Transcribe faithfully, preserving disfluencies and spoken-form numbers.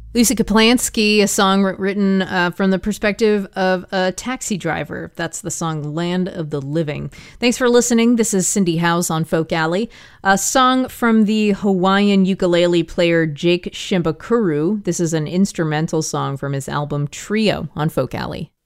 Lisa Kaplansky, a song written uh, from the perspective of a taxi driver. That's the song Land of the Living. Thanks for listening. This is Cindy House on Folk Alley. A song from the Hawaiian ukulele player Jake Shimbakuru. This is an instrumental song from his album Trio on Folk Alley.